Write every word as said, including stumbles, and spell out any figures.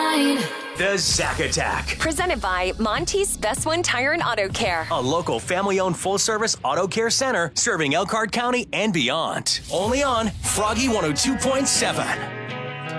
mine. The Zack Attack. Presented by Monty's Best One Tire and Auto Care. A local family-owned full-service auto care center serving Elkhart County and beyond. Only on Froggy one oh two point seven.